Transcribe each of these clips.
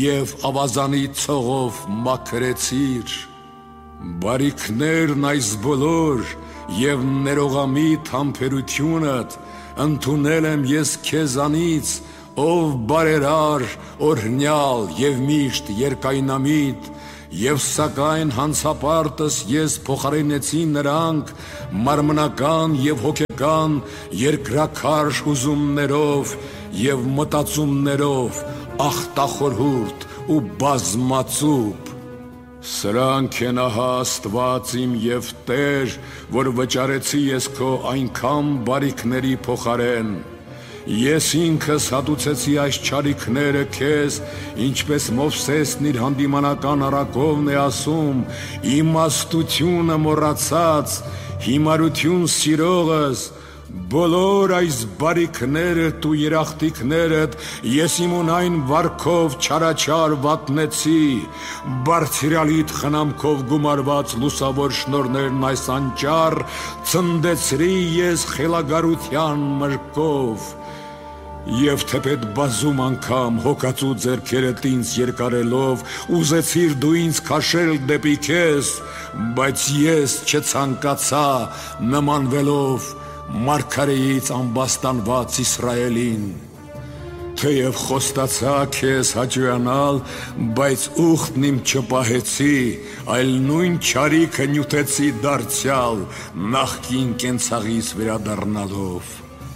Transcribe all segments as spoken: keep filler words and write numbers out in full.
Եվ ավազանի ցողով մաքրեցիր, բարիքներն այս բոլոր և ներողամիտ համբերությունդ ընդունել եմ ես քեզանից, ով բարերար, օրհնյալ և միշտ երկայնամիտ, և սակայն հանցապարտս ես փոխարինեցի նրանք մարմնական և հոգեկան երկրաքարշ ուզումներով և մտածումներով, ախտախորհուրդ ու բազմածուփ։ Սրանք են ահա Աստված իմ և Տեր, որ վճարեցի ես քո այնքան բարիքների փոխարեն։ Ես ինքս հատուցեցի այս չարիքները քեզ, ինչպես Մովսեսն իր հանդիմանական առակովն է ասում, իմաստությունը մոռացած, հիմարություն սիրողս, բոլոր այս բարիքներդ ու երախտիկներդ ես իմ ունայն վարքով չարաչար վատնեցի, բարձրյալիդ խնամքով գումարված լուսավոր շնորներն այս անճար ցնդեցրի ես խելագարության մրգով։ Եվ թեպետ բազում անգամ հոգածու ձեռքերդ ինձ երկարելով ուզեցիր դու ինձ քաշել դեպի քեզ, բայց ես չցանկացա նմանվելով մարգարեից ամբաստանված Իսրայելին։ Թեև խոստացա քեզ հաճոյանալ, բայց ուխտն իմ չպահեցի, այլ նույն չարիքը նյութեցի դարձյալ նախկին կենցաղիս վերադառնալով։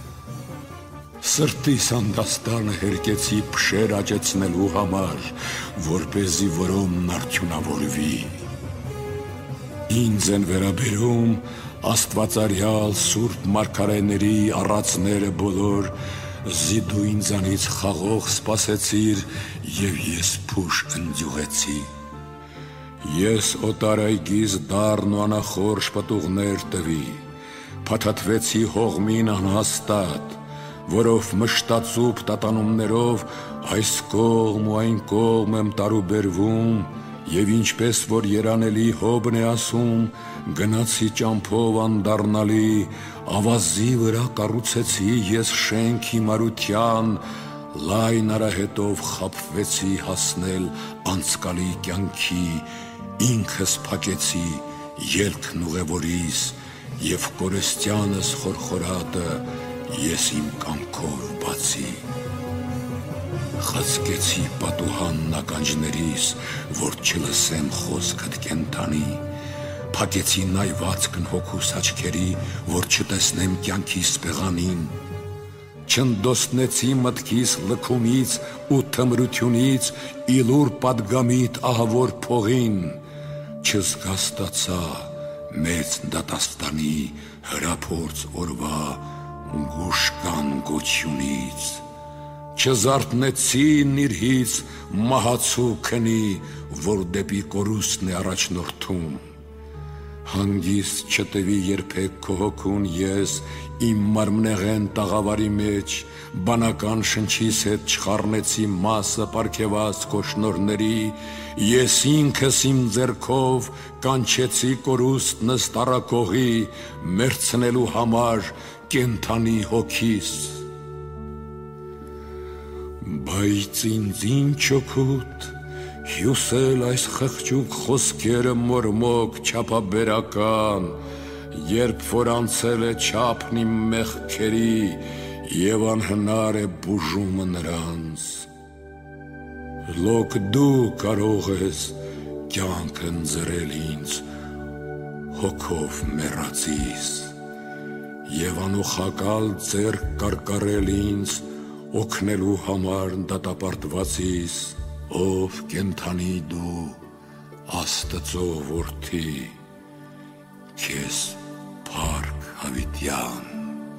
Սրտիս անդաստանը հերկեցի փշեր աճեցնելու համար, որպեսզի որոմն արդյունավորվի։ Ինձ են վերաբերում աստվածարյալ սուրբ մարգարեների առածները բոլոր, զի դու ինձանից խաղող սպասեցիր և ես փուշ ընդյուղեցի։ Ես օտարայգիս դառն ու անախորժ պտուղներ տվի, փաթաթվեցի հողմին անհաստատ, որով մշտացուփ տատանումներով այս կողմ ու այն կողմ եմ տարուբերվում, և ինչպես որ երանելի Հոբն է ասում, գնացի ճամփով անդառնալի, ավազի վրա կառուցեցի ես շենք հիմարության, լայն արահետով խաբվեցի հասնել անցկալի կյանքի, ինքս փակեցի ելքն ուղևորիս, և կորստյանս խորխորատը ես իմ կամքով բացի։ Խցկեցի պատուհանն ականջներիս, որ չլսեմ խոսքդ կենդանի, փակեցի նայվածքն հոգուս աչքերի, որ չտեսնեմ կյանքիս պեղանին, չնդոսնեցի մտքիս լքումից ու թմրությունից իլուր պատգամիտ ահավոր փողին, չզգաստացա մեծ դատաստանի հրափորձ օրվա գուշկան գոչյունից, չզարթնեցի նիրհից մահացու քնի, որ դեպի կորուստն է առաջնորդում, հանգիստ չտվի երբեք քո հոգուն ես իմ մարմնեղեն տաղավարի մեջ, բանական շնչիս հետ չխառնեցի մասը պարգևած քո շնորհների, ես ինքս իմ ձեռքով կանչեցի կորուստնս տառակողի, մեռցնելու համար կենդանի հոգիս։ Բայց ինձ ինչ օգուտ հյուսել այս խղճուկ խոսքերը մորմոք չափաբերական, երբ որ անցել է չափն իմ մեղքերի և անհնար է բուժումը նրանց։ Լոկ դու կարող ես կյանք ընձեռել ինձ հոգով մեռածիս և անուխակալ ձեռք կարկառել ինձ օգնելու համար դատապարտվածիս, ով կենդանի դու Աստծո որդի, քեզ փառք հավիտյան։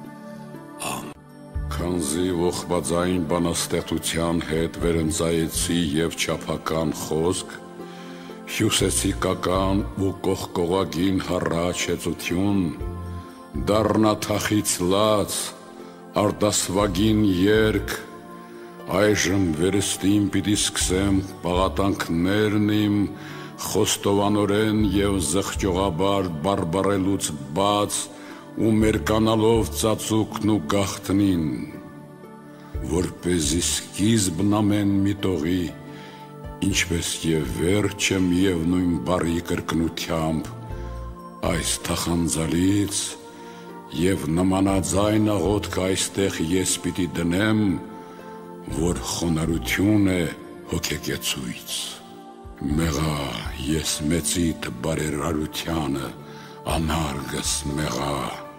Քանզի ողբաձայն բանաստեղծության հետ վերընծայեցի և չափական խոսք, հյուսեցի կական ու կողկողագին հառաչ հեծություն, դառնա թախից լաց, արտասվագին երգ, այժմ վերստին պիտի սկսեմ պաղատանքներն իմ խոստովանորեն և զղջողաբար բարբառելուց բաց ու մերկանալով ծածուկն ու գաղտնին, որպեսզի սկիզբն ամեն մի տողի ինչպես և վերջը միևնույն բառի կրկնությամբ, այս թախանձալից և նմանաձայն աղոթք այստեղ ես պիտի դնեմ, որ խոնարհություն է հոգեկեցույց։ Մեղա ես մեծիդ բարերարությանը, անարգս մեղա։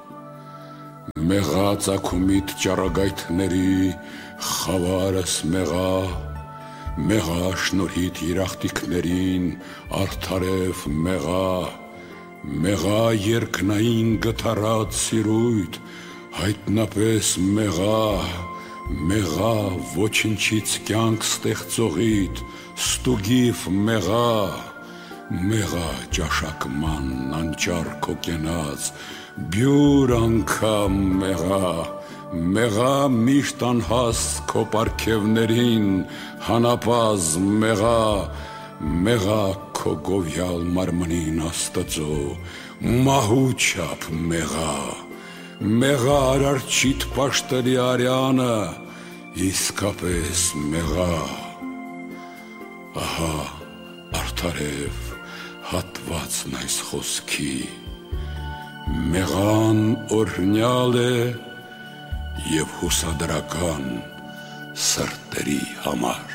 Մեղա ծագումիդ ճառագայթների, խավարս մեղա։ Մեղա շնորհիդ երախտիկներին, արդարև մեղա։ Մեղա երկնային գթառած սիրույթ, հայտնապես մեղա։ Մեղա ոչնչից կյանք ստեղծողիդ, ստուգիվ մեղա։ Մեղա ճաշակման անճար քո կենաց, բյուր անգամ մեղա։ Մեղա միշտ անհաստ քո պարգևներին, հանապազմ մեղա։ Մեղա քո գովյալ մարմնին Աստծո, մահու չափ մեղա։ Մեղա արարչիդ պաշտելի արյանը, իսկապես մեղա։ Ահա արդարև հատվածն այս խոսքի, մեղան օրհնյալ է և հուսադրական սրտերի համար։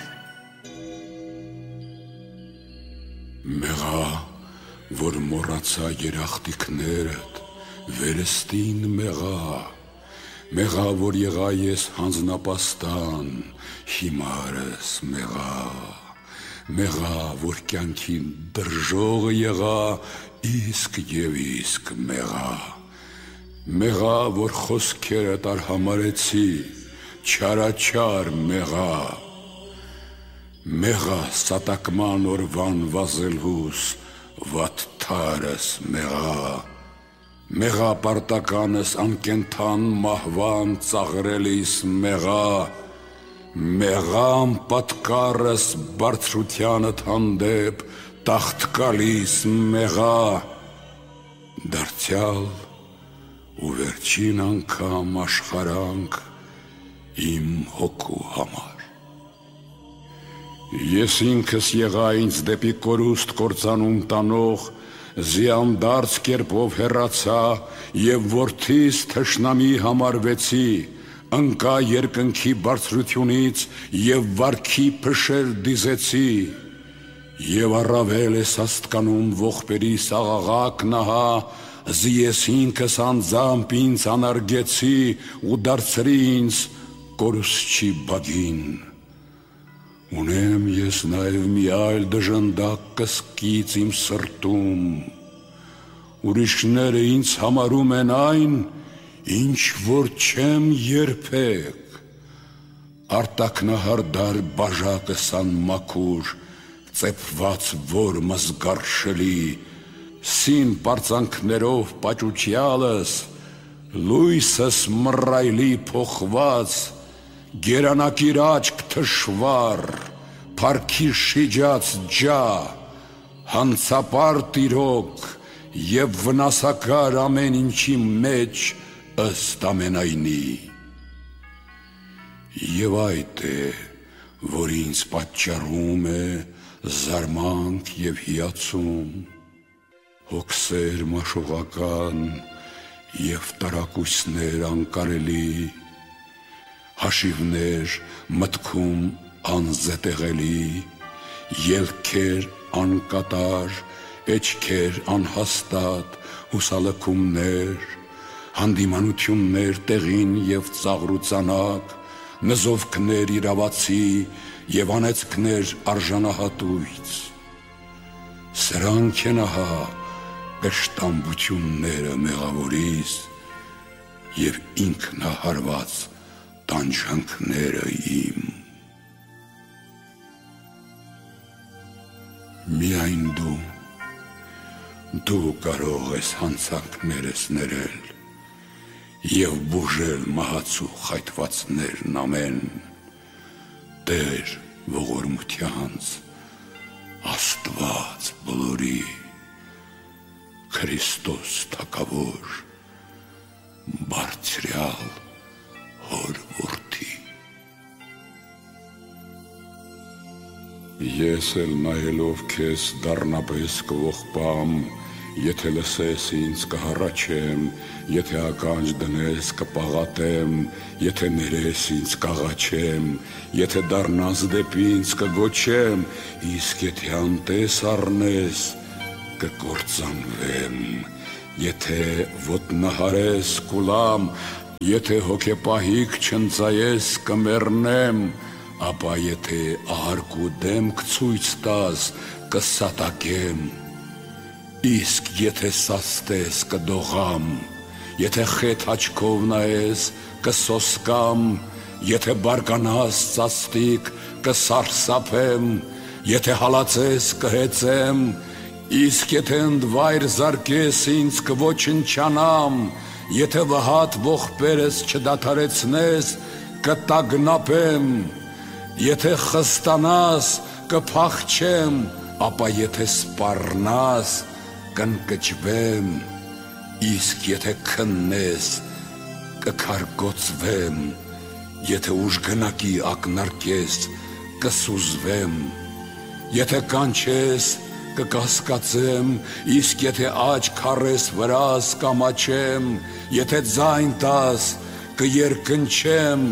Մեղա, որ մոռացա երախտիկներդ, վերստին մեղա։ Մեղա, որ եղա ես հանձնապաստան, հիմարս մեղա։ Մեղա, որ կյանքին դրժողը եղա, իսկ և իսկ մեղա։ Մեղա, որ խոսքերդ արհամարեցի, չարաչար մեղա։ Մեղա սատակման օրվան վազելհուս, վատթարս մեղա։ Մեղա պարտականս անկենթան մահվան ծաղրելիս մեղա։ Մեղամ պատկարս բարձրությանդ հանդեպ տաղտկալիս մեղա։ Դարձյալ ու վերջին անգամ աշխարանք իմ հոգու համար։ Ես ինքս եղա ինձ դեպի կորուստ կործանում տանող, զիանդարձ կերպով հեռացա և որդիս թշնամի համարվեցի, ընկա երկնքի բարձրությունից և վարքի փշեր դիզեցի։ Եվ առավել ես աստկանում ողբերի սաղաղակ նահա, զիես ինքս անձամբ ինձ անարգեցի ու դարձրի ինձ կորուսչի բագին։ Ունեմ ես նաև մի այլ դժնդակ կսկիծ իմ սրտում, ուրիշները ինձ համարում են այն, ինչ որ չեմ երբեք։ Արտակնահարդար բաժակս անմաքուր, ծեփված որ մզգարշելի, սին պարծանքներով պաճուճյալս, լույսս մռայլի փոխված, գերանակիր աչք թշվառ, փառքի շիջած ջա, հանցապարտ իրոք և վնասակար ամեն ինչի մեջ ըստ ամենայնի։ Եվ այդ է, որ ինձ պատճառում է զարմանք և հիացում, հոգսեր մաշողական և տարակույսներ անկարելի, հաշիվներ մտքում անզետեղելի, ելքեր անկատար, էջքեր անհաստատ, հուսալքումներ, հանդիմանություններ տեղին և ծաղրուծանակ, նզովքներ իրավացի և անեծքներ արժանահատույց։ Սրանք են ահա կշտամբությունները մեղավորիս և ինքնահարված տանջանքները իմ։ Միայն դու, դու կարող ես հանցանքներս ներել և բուժել մահացու խայթվածներն ամեն, Տեր ողորմությանց, Աստված բոլորի, Քրիստոս թագավոր, բարձրյալ Հոր որդի։ Ես էլ նայելով քեզ դառնապես կողպամ, եթե լսես ինձ կհառաչեմ, եթե ականջ դնես կպաղատեմ, եթե ներես ինձ կաղաչեմ, եթե դառնաս դեպի ինձ կգոչեմ, իսկ եթե անտես առնես կկործանվեմ, եթե ոտնահարես կուլամ, եթե հոգեպահիկ չընծայես կմեռնեմ, ապա եթե ահարկ ու դեմք ցույց տաս կսատակեմ, իսկ եթե սաստես կդողամ, եթե խեթ աչքով նայես կսոսկամ, եթե բարկանաս ծաստիկ կսարսափեմ, եթե հալածես կհեծեմ, իսկ եթե ընդվայր զարկես ինձ կոչնչանամ, եթե վհատ ողբերս չդադարեցնես կտագնապեմ, եթե խստանաս կփախչեմ, ապա եթե սպառնաս կընկճվեմ, իսկ եթե քննես կքարկոծվեմ, եթե ուժգնակի ակնարկես կսուզվեմ, եթե կանչես կկասկածեմ, իսկ եթե աչք առես վրաս կամաչեմ, եթե ձայն տաս կերկնչեմ,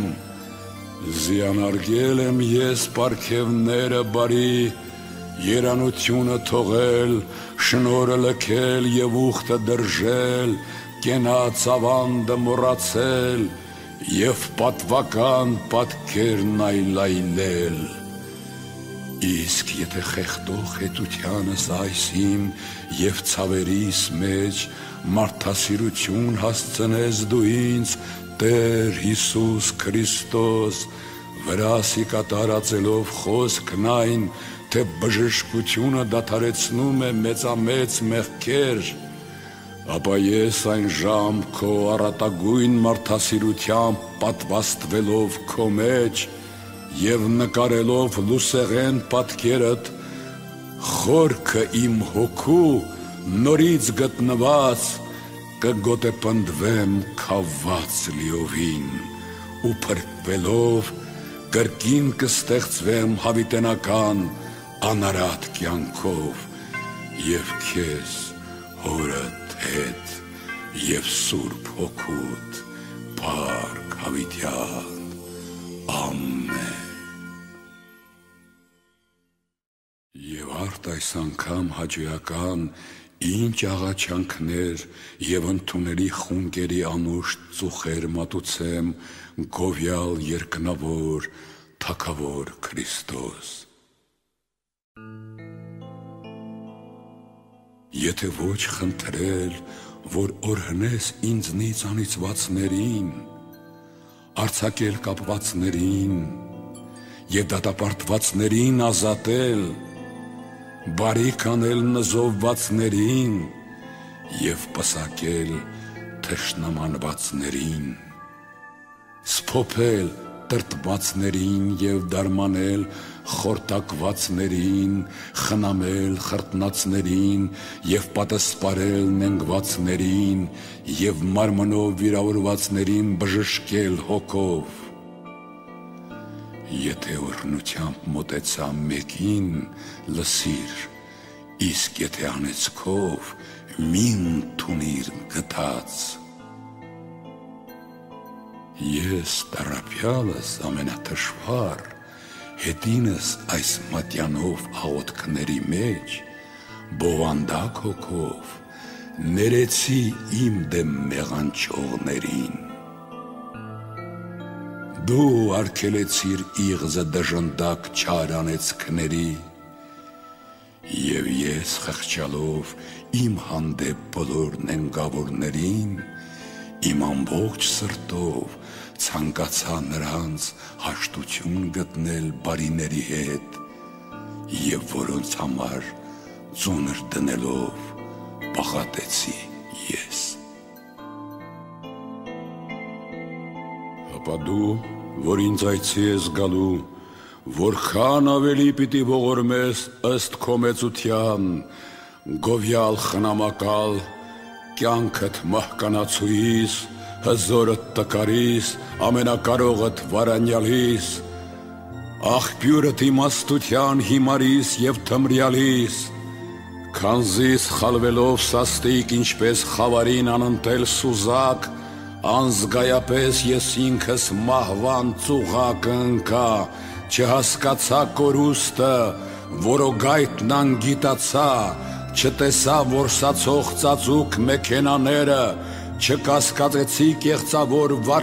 զիանարգել եմ ես պարգևները բարի, երանությունը թողել, շնորը լքել և ուխտը դրժել, կենաց ավանդը մոռացել և պատվական պատկերն այլայլել, իսկ եթե խեղդող հետությանս այս իմ և ցավերիս մեջ մարդասիրություն հասցնես դու ինձ, Տեր Հիսուս Քրիստոս, վրասի կատարածելով խոսքն այն, թե բժշկությունը դադարեցնում է մեծամեծ մեղքեր, ապա ես այն ժամ քո առատագույն մարդասիրությամբ պատվաստվելով քո մեջ և նկարելով լուսեղեն պատկերդ, խորքը իմ հոգու նորից գտնված, կգոտեպնդվեմ քավված լիովին ու փրկվելով կրկին կստեղծվեմ հավիտենական անարատ կյանքով և քեզ հորդ հետ և Սուրբ Հոգուդ փառք հավիտյան, ամեն։ Եվ արդ այս անգամ հաճոյական ինչ աղաչանքներ և ընդունելի խունկերի անուշ ծուխեր մատուցեմ գովյալ երկնավոր թագավոր Քրիստոս։ Եթե ոչ խնդրել, որ օրհնես ինձնից անիծվածներին, արձակել կապվածներին և դատապարտվածներին ազատել, բարիք անել նզովվածներին և պսակել թշնամանվածներին, սփոփել տրտմածներին և դարմանել խորտակվածներին, խնամել խրտնածներին և պատսպարել նենգվածներին և մարմնով վիրավորվածներին բժշկել հոգով, եթե օրհնությամբ մոտեցա մեկին, լսիր, իսկ եթե անեծքով մի ընդունիր գթած։ Ես տառապյալս ամենաթշվառ, հետինս այս մատյանով աղոթքների մեջ, բովանդակ հոգով, ներեցի իմ դեմ մեղանչողներին։ Դու արգելեցիր իղձը դժնդակ չար անեծքների, և ես խղճալով իմ հանդեպ բոլոր նենգավորներին, իմ ամբողջ սրտով ցանկացա նրանց հաշտություն գտնել բարիների հետ և որոնց համար ծունր դնելով պաղատեցի ես։ Ապա դու, որ ինձ այցի ես գալու, որքան ավելի պիտի ողորմես ըստ քո մեծության, գովյալ խնամակալ, կյանքդ մահկանացուիս, հզորդ տկարիս, ամենակարողդ վարանյալիս, աղբյուրդ իմաստության հիմարիս և թմրյալիս, քանզիս խալվելով սաստիկ ինչպես խավարին անընտել սուզակ, անզգայապես ես ինքս մահվան ծուղակը ընկա, չհասկացա կորուստը, որոգայթն անգիտացա, չտեսա որսացող ծածուկ մեքենաները, չկասկածեցի կեղծավոր